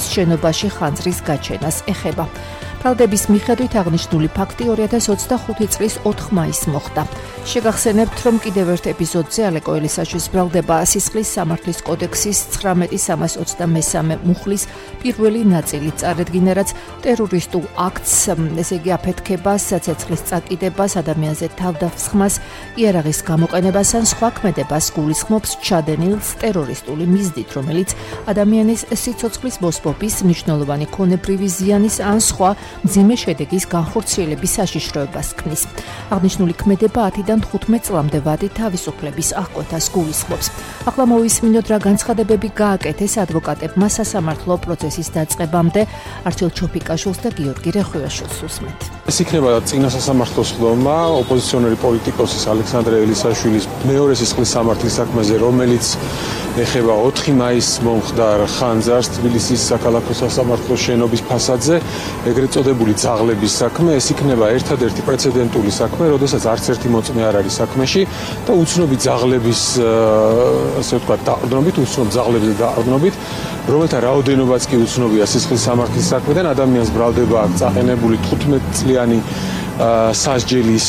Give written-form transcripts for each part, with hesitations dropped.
შენობაში ხანძრის გაჩენას ეხება. ბრალდების მიხედვით აღნიშნული ფაქტი 2025 წლის 4 მაისს მოხდა. შეგახსენებთ, რომ კიდევ ერთ ეპიზოდზე ალეკო ელისაშვილის ბრალდება სისხლის სამართლის კოდექსის 19.323 მუხლის პირველი ნაწილი წარედგინა, რაც ტერორისტულ აქტს, ესე იგი აფეთქებას, ცეცხლის წაკიდებას, ადამიანზე თავდასხმას, იარაღის გამოყენებას ან სხვა ქმედებას გულისხმობს ჩადენილს ტერორისტული მიზნით, რომელიც ადამიანის სიცოცხლის მოსპობის, მნიშვნელოვანი ქონებრივი ზიანის ან სხვა მძიმე შედეგის განხორციელების საშიშროებას ქმნის. აღნიშნული ქმედება 10-დან 15 წლამდე ვადით თავისუფლების აღკვეთას გულისხმობს. ახლა მოვისმინოთ, რა განცხადებები გააკეთეს ადვოკატებმა სასამართლო პროცესის დაწყებამდე. არჩილ ჩოფიკაშვილს და გიორგი რეხვიაშვილს უსმენთ. ეს იქნება წინა სასამართლოს ხდომა ოპოზიციონერი პოლიტიკოსის ალექსანდრე ელისაშვილის მეორე სისხლის სამართლის საქმეზე, რომელიც ეხება 4 მაისს მომხდარ ხანძარს თბილისის საქალაქო სასამართლოს შენობის ფასადზე, ეგრეთ წოდებული ძაღლების საქმე. ეს იქნება ერთადერთი პრეცედენტული საქმე, როდესაც არც ერთი მოწმე არ არის საქმეში და უცნობი ძაღლების, ასე ვთქვათ, დაყრდნობით, უცნობ ძაღლებზე დაყრდნობით, რომელთა რაოდენობაც კი უცნობია სისხლის სამართლის საქმედან, ადამიანს ბრალდება აქვს წაყენებული 15 წლიანი სასჯელის,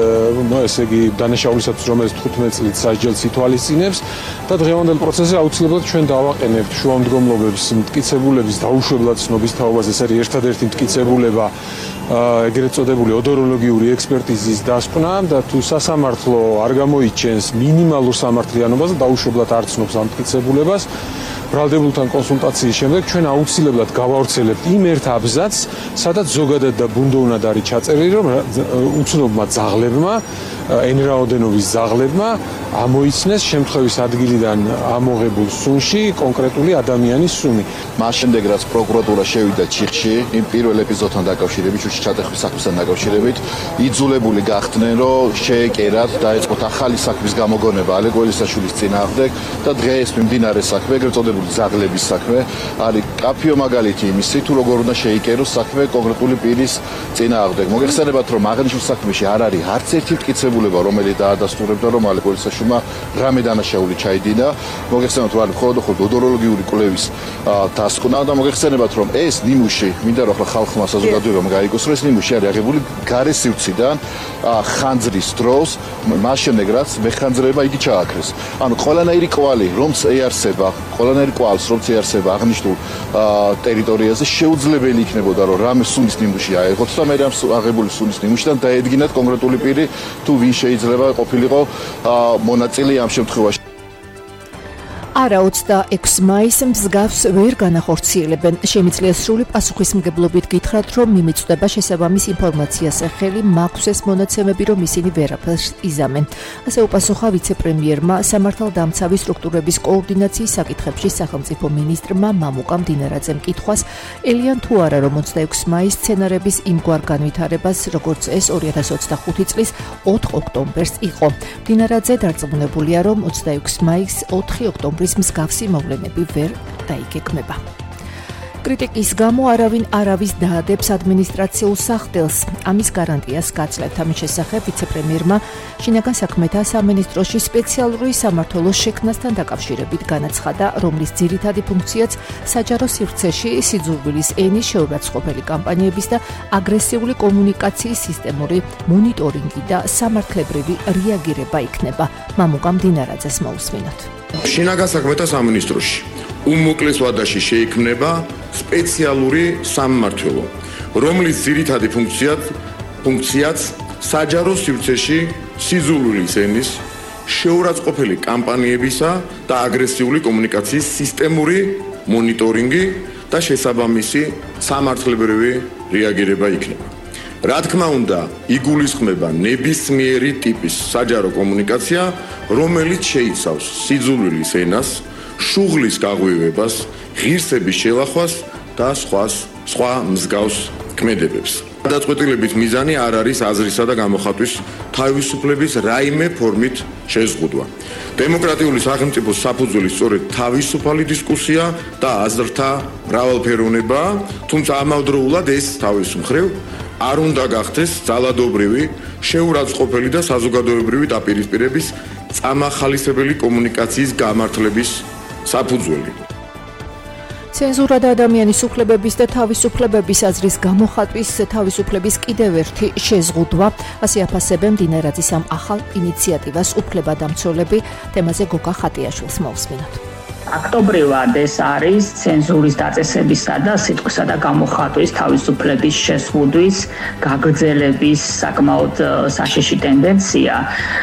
ესე იგი დანაშაულისათვის, რომელიც 15 წლით სასჯელს ითვალისწინებს და დღევანდელ პროცესზე აუცილებლად ჩვენ დავაყენებთ შუამდგომლობებს მტკიცებულების დაუშვებლად ცნობის თაობაზე. ეს არის ერთადერთი მტკიცებულება ეგრეთ წოდებული ოდოროლოგიური ექსპერტიზის დასკვნა და თუ სასამართლო არ გამოიჩენს მინიმალურ სამართლიანობას და დაუშვებლად არ ცნობს ამ მტკიცებულებას, ბრალდებულთან კონსულტაციის შემდეგ ჩვენ აუცილებლად გავავრცელებთ იმ ერთ აბზაცს, სადაც ზოგადად და ბუნდოვნად არის ჩაწერილი, რომ უცნობმა ძაღლებმა, ენრაოდენობის ძაღლებმა ამოიცნეს შემთხვევის ადგილიდან ამოღებულ სუნში კონკრეტული ადამიანის სუნი. მას შემდეგ, რაც პროკურატურა შევიდა ჩიხში, იმ პირველ ეპიზოდთან დაკავშირებით, შუში ჩატეხვის საქმესთან დაკავშირებით, იძულებული გახდნენ, რომ შეეკერათ, დაეწყოთ ახალი საქმის გამოგონება ალეკო ელისაშვილის წინააღმდეგ და დღეს მიმდინარე საქმე, ეგრეთ წოდებული ძაღლების საქმე, არის კაფიო მაგალითი იმისი, თუ როგორ უნდა შეიკეროს საქმე კონკრეტული პირის წინააღმდეგ. მოგეხსენებათ, რომ აღნიშნულ საქმეში არ არის არც ერთი მტკიცებულება, რომელიც დაადასტურებდა, რომ ალეკო ელისაშვილმა რამე დანაშაული ჩაიდინა. მოგეხსენებათ, რომ არის მხოლოდ ოდოროლოგიური კვლევის დასკვნა და მოგეხსენებათ, რომ ეს ნიმუში, მინდა რომ ახლა ხალხმა საზოგადოებამ გაიგოს, რომ ეს ნიმუში არის აღებული გარესივრციდან ხანძრის დროს, მას შემდეგ რაც მეხანძრება იგი ჩააქრეს. ანუ ყველანაირი კვალი, რომც ეარსება, ყველანაირი კვალს, რომც ეარსება აღნიშნულ ტერიტორიაზე, შეუძლებელი იქნებოდა, რომ რამე სუნის ნიმუში აეღოთ და მე ამ აღებული სუნის ნიმუშიდან დაედგინათ კონკრეტული პირი, თუ ვინ შეიძლება ყოფილიყო მონაწილე ამ შემთხვევაში. არა 26 მაისს მსგავს ვერ განახორციელებენ. შემიძლია სრული პასუხისმგებლობით გითხრათ, რომ მიმიწვდება შესაბამის ინფორმაციას ხელი, მაქვს ეს მონაცემები, რომ ისინი ვერაფერს იზამენ. ასე უპასუხა ვიცე-პრემიერმა სამართალდამცავი სტრუქტურების კოორდინაციის საკითხებში სახელმწიფო მინისტრმა მამუკამ დინარაძემ კითხვას, ელიან თუ არა, რომ 26 მაისს სცენარების იმგვარ განვითარებას, როგორც ეს 2025 წლის 4 ოქტომბერს იყო. დინარაძე დარწმუნებულია, რომ 26 მაისს 4 ოქტომბერს მსგავსი მოვლენები ვერ დაიგეგმება. კრიტიკის გამო არავინ არავის დაადებს ადმინისტრაციულ სახდელს. ამის გარანტიას გაცლებთ. ამის შესახებ ვიცე-პრემიერმა შინაგან საქმეთა სამინისტროში სპეციალური სამმართველოს შექმნასთან დაკავშირებით განაცხადა, რომლის ძირითადი ფუნქციაც საჯარო სივრცეში სიძულვილის ენის შეურაცხყოფელი კამპანიების და აგრესიული კომუნიკაციის სისტემური მონიტორინგი და სამართლებრივი რეაგირება იქნება. მამუკამ დინარაძეს მოусმინოთ. შინაგან საქმეთა სამინისტროში უმოკლეს ვადაში შეიქმნება სპეციალური სამმართველო, რომლის ძირითადი ფუნქციაც საჯარო სივრცეში სიძულვილის ენის, შეურაცხყოფელი კამპანიებისა და აგრესიული კომუნიკაციის სისტემური მონიტორინგი და შესაბამისი სამართლებრივი რეაგირება იქნება. რა თქმა უნდა, იგულისხმება ნებისმიერი ტიპის საჯარო კომუნიკაცია, რომელიც შეიცავს სიძულვილის ენას, შუღლის გაღვივებას, ღირსების შელახვას და სხვა მსგავს ქმედებებს. გადაწყვეტილებით მიზანი არ არის აზრისა და გამოხატვის თავისუფლების რაიმე ფორმით შეზღუდვა. დემოკრატიული სახელმწიფოს საფუძველი სწორედ თავისუფალი დისკუსია და აზრთა მრავალფეროვნება, თუმცა ამავდროულად ეს თავის მხრივ არ უნდა გახდეს ძალადობრივი, შეურაცხყოფელი და საზოგადოებრივი დაპირისპირების წამახალისებელი კომუნიკაციის გამართლების საფუძველი. ცენზურა და ადამიანის უფლებების და თავისუფლებების აზრის გამოხატვის თავისუფლების კიდევ ერთი შეზღუდვა, ასე აფასებენ დინარაძის ამ ახალ ინიციატივას უფლებადამცველები. თემაზე გოგა ხატიაშვილს მოვსმინოთ. აქტობრივად ეს არის ცენზურის დაწესებისა და სიტყვისა და გამოხატვის თავისუფლების შეზღუდვის გაგრძელების საკმაოდ საშიში ტენდენცია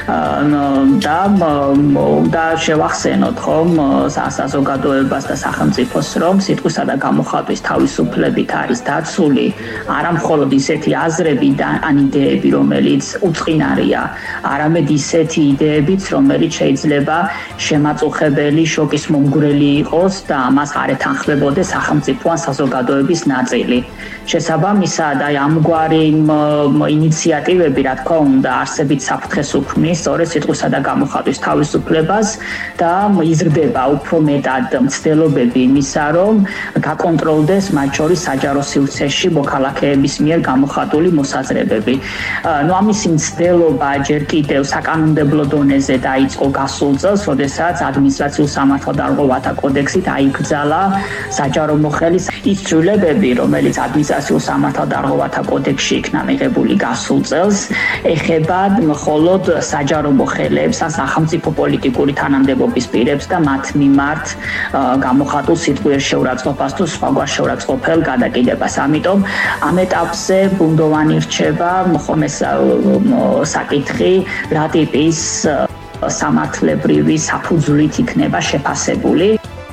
და შევახსენოთ ხომ საზოგადოებას და სახელმწიფოს რომ სიტყვისა და გამოხატვის თავისუფლებით არის დაცული არა მხოლოდ ისეთი აზრები და ან იდეები, რომელიც უწყინარია, არამედ ისეთი იდეებიც, რომელიც შეიძლება შემაწუხებელი შოკის მომგვრელი იყოს და ამას არ ეთანხმებოდეს სახელმწიფო ან საზოგადოების ნაწილი. შესაბამისად, ამგვარი ინიციატივები, რა თქმა უნდა, არსებით საფრთხეს უქმნის სწორედ სიტყვისა და გამოხატვის თავისუფლებას და იზრდება უფრო მეტად მცდელობები იმისა, რომ გაკონტროლდეს მათ შორის საჯარო სივრცეში მოქალაქეების მიერ გამოხატული მოსაზრებები. ამისი მცდელობა ჯერ კიდევ საკანონმდებლო დონეზე დაიწყო გასულ წელს, როდესაც ადმინისტრაციულ სამართალდარღვევათა კოდექსით აიკრძალა საჯარო მოხელის ის ცვლილებები, რომელიც ადმინისტრაციულ სამართალდარღვევათა კოდექსში იქნა მიღებული გასულ წელს, ეხება მხოლოდ საჯარო მოხელეებს ან სახელმწიფო პოლიტიკური თანამდებობის პირებს და მათ მიმართ გამოხატულ სიტყვიერ შეურაცხყოფას თუ სხვაგვარ შეურაცხყოფელ გადაკიდებას. ამიტომ ამ ეტაპზე ბუნდოვანი რჩება ხომ ეს საკითხი, რა ტიპის სამართლებრივი საფუძვლით იქნება შეფასებული.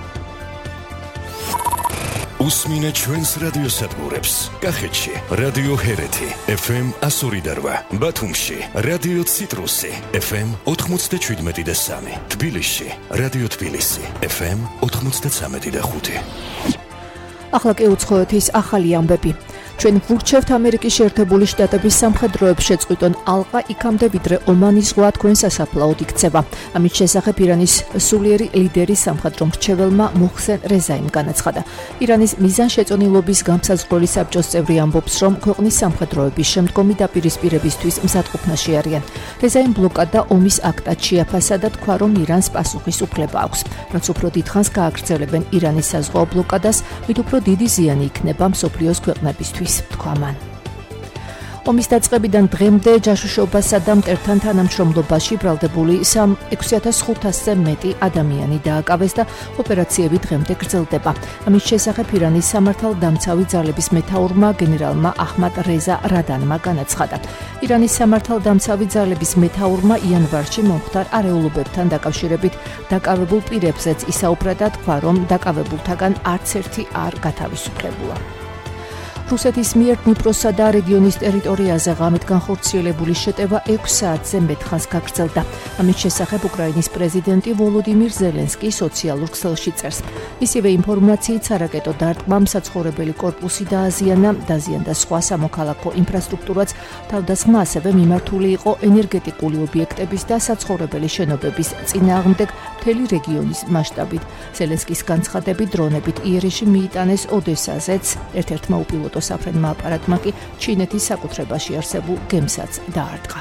უსმინე ჩვენს რადიო სადგურებს. კახეთში რადიო ჰერეთი FM 102.8, ბათუმში რადიო ციტრუსი FM 97.3, თბილისში რადიო თბილისი FM 93.5. ახლა კი უცხოეთის ახალი ამბები. ჩვენ ვურჩევთ ამერიკის შეერთებული შტატების სამხედროებს შეწყვიტონ ალყა იქამდე, ვიდრე ომანის ზღვა თქვენ სასაფლაოდ იქცევა. ამით შესახებ ირანის სულიერი ლიდერი სამხედრო მრჩეველმა მოხსენ რეზაიმ განაცხადა. ირანის მიზანშეწონილობის გამსაზღვრელი საბჭოს წევრი ამბობს, რომ ქვეყნის სამხედროების შემდგომი დაპირისპირებისთვის მზადყოფნაში არიან. რეზაიმ ბლოკადა ომის აქტად შეაფასა და თქვა, რომ ირანს პასუხის უფლება აქვს. რაც უფრო დიდხანს გააგრძელებენ ირანის საზღვაო ბლოკადას, მით უფრო დიდი ზიანი იქნება მსოფლიოს ქვეყნებისთვის. თქვა მან. ომის დაწყებიდან დღემდე ჯაშუშობასა და მტერთან თანამშრომლობაში ბრალდებული 6500-ზე მეტი ადამიანი დააკავეს და ოპერაციები დღემდე გრძელდება. ამის შესახებ ირანის სამართალდამცავი ძალების მეთაურმა გენერალმა აჰმად რეზა რადანმა განაცხადა. ირანის სამართალდამცავი ძალების მეთაურმა იანვარში მომხდარ არეულობებთან დაკავშირებით დაკავებულ პირებზეც ისაუბრა და თქვა, რომ დაკავებულთაგან არც ერთი არ გათავისუფლებულა. რუსეთის მიერ დნიპროსა და რეგიონის ტერიტორიაზე ღამით განხორციელებული შეტევა 6 საათზე მეტხანს გაგრძელდა. ამის შესახებ უკრაინის პრეზიდენტი ვოლოდიმირ ზელენსკი სოციალურ ქსელში წერს. მისივე ინფორმაციით სარაკეტო დარტყმამ საცხოვრებელი კორპუსი დაზიანდა სხვა სამოქალაქო ინფრასტრუქტურაც, თავდასხმა ასევე მიმართული იყო ენერგეტიკული ობიექტების და საცხოვრებელი შენობების წინააღმდეგ მთელი რეგიონის მასშტაბით. ზელენსკის განცხადებით დრონებით იერიში მიიტანეს ოდესაზეც, ერთ-ერთმა უპილოტო საფრენმა აპარატმა კი ჩინეთის საკუთრებაში არსებულ გემსაც დაარტყა.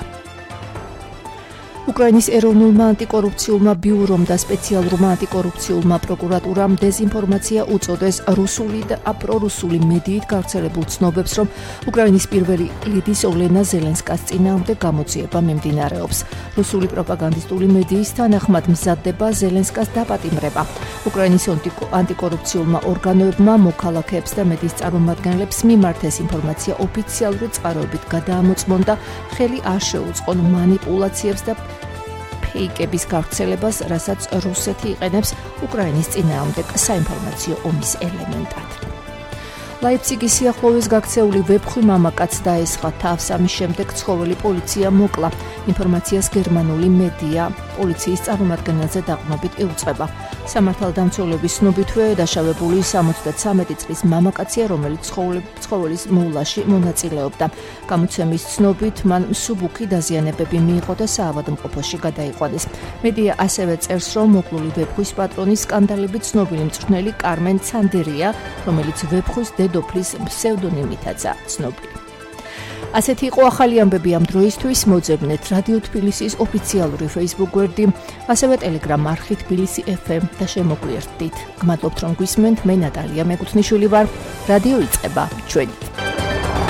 უკრაინის ეროვნულმა ანტიკორუფციულმა ბიურომ და სპეციალურმა ანტიკორუფციულმა პროკურატურამ დეზინფორმაცია უწოდეს რუსული და პრორუსული მედიით გავრცელებულ ცნობებს, რომ უკრაინის პირველი ლიდის ოლენა ზელენსკას წინააღმდეგ გამოძიება მიმდინარეობს. რუსული პროპაგანდისტული მედიის თანახმად მზადდება ზელენსკას დაპატიმრება. უკრაინის ანტიკორუფციულმა ორგანოებმა მოქალაქეებს და მედიის წარმომადგენლებს მიმართ ეს ინფორმაცია ოფიციალური წყაროებით გადაამოწმონ და ხელი არ შეუწყონ манипуляციებს და ფეიკების გავრცელებას, რასაც რუსეთი იყენებს უკრაინის წინააღმდეგ საინფორმაციო ომის ელემენტად. ლაიფციგის სიახლოვეს გაქცეული ვებხვი მამაკაც დაესხა თავს, ამის შემდეგ ცხოველი პოლიცია მოკლა. ინფორმაციას გერმანული მედია პოლიციის წარმომადგენელზე დაყრდნობით იუწყება. სამართალდამცველების ცნობითვე დაშავებული 73 წლის მამაკაცია, რომელიც ცხოველის მოვლაში მონაწილეობდა. გამოცემის ცნობით მან მსუბუქი დაზიანებები მიიღო და საავადმყოფოში გადაიყვანეს. მედია ასევე წერს, რომ მოკლული ვებხვის პატრონი სკანდალებით ცნობილი მწვრთნელი კარმენ ცანდერია, რომელიც ვებხვის დედოფლის ფსევდონიმითაცაა ცნობილი. ასეთი იყო ახალი ამბები ამ დროისთვის. მოძებნეთ რადიო თბილისის ოფიციალური Facebook გვერდი, ასევე Telegram არხი თბილისი FM და შემოგვიერთდით. გმადლობთ რომ გვისმენთ. მე ნატალია მეკუთვნიშვილი ვარ. რადიო იწყება ჩვენით.